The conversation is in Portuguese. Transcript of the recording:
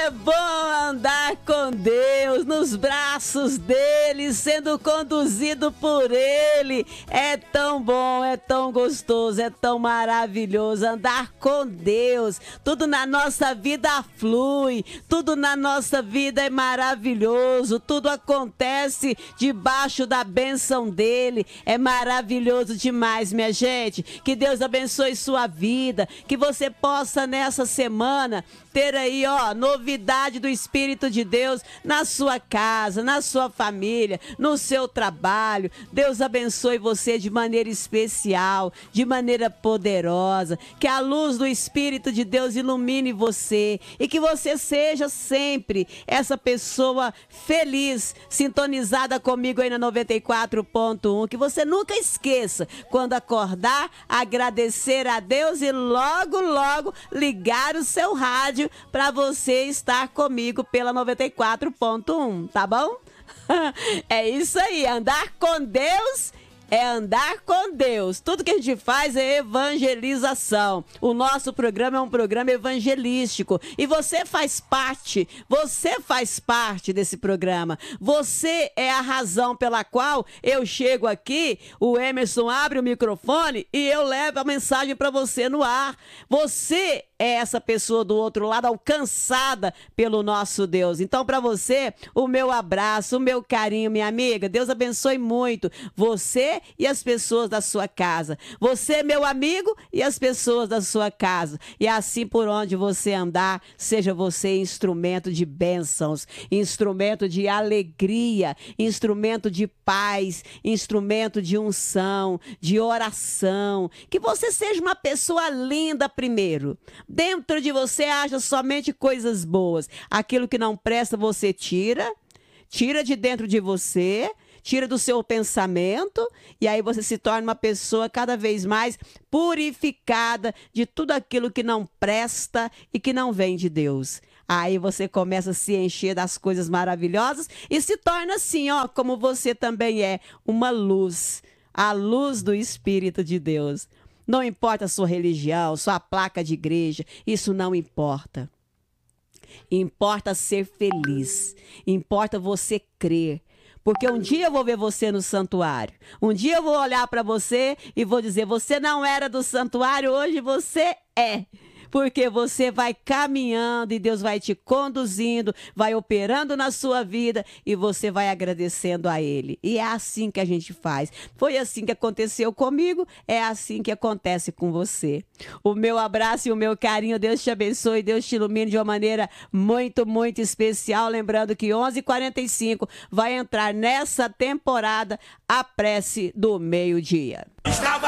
é bom andar com Deus, nos braços dele, sendo conduzido por ele. É tão bom, é tão gostoso, é tão maravilhoso andar com Deus. Tudo na nossa vida flui, tudo na nossa vida é maravilhoso, tudo acontece debaixo da bênção dele. É maravilhoso demais, minha gente. Que Deus abençoe sua vida, que você possa nessa semana ter aí, novidade do Espírito de Deus na sua casa, na sua família, no seu trabalho. Deus abençoe você de maneira especial, de maneira poderosa. Que a luz do Espírito de Deus ilumine você e que você seja sempre essa pessoa feliz, sintonizada comigo aí na 94.1. Que você nunca esqueça, quando acordar, agradecer a Deus e logo, logo ligar o seu rádio para você estar comigo pela 94.1, tá bom? É isso aí, andar com Deus é andar com Deus. Tudo que a gente faz é evangelização. O nosso programa é um programa evangelístico e você faz parte desse programa. Você é a razão pela qual eu chego aqui, o Emerson abre o microfone e eu levo a mensagem para você no ar. Você é essa pessoa do outro lado alcançada pelo nosso Deus. Então, para você, o meu abraço, o meu carinho, minha amiga. Deus abençoe muito você e as pessoas da sua casa. Você, meu amigo, e as pessoas da sua casa. E assim por onde você andar, seja você instrumento de bênçãos, instrumento de alegria, instrumento de paz, instrumento de unção, de oração. Que você seja uma pessoa linda primeiro. Dentro de você haja somente coisas boas. Aquilo que não presta você tira de dentro de você, tira do seu pensamento e aí você se torna uma pessoa cada vez mais purificada de tudo aquilo que não presta e que não vem de Deus. Aí você começa a se encher das coisas maravilhosas e se torna assim, como você também é, uma luz, a luz do Espírito de Deus. Não importa a sua religião, sua placa de igreja, isso não importa. Importa ser feliz, importa você crer. Porque um dia eu vou ver você no santuário. Um dia eu vou olhar para você e vou dizer, você não era do santuário, hoje você é. Porque você vai caminhando e Deus vai te conduzindo, vai operando na sua vida e você vai agradecendo a Ele. E é assim que a gente faz. Foi assim que aconteceu comigo, é assim que acontece com você. O meu abraço e o meu carinho, Deus te abençoe, Deus te ilumine de uma maneira muito, muito especial. Lembrando que 11h45 vai entrar nessa temporada a prece do meio-dia.